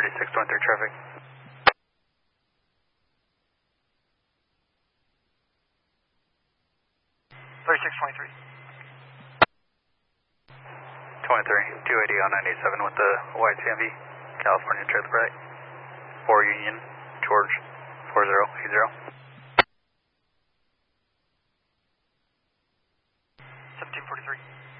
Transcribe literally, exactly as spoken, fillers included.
thirty-six twenty-three traffic. thirty-six twenty-three. twenty-three, two eighty on ninety-seven with the white C M V, California trailer right. four Union, George, four zero eight zero. seventeen forty-three.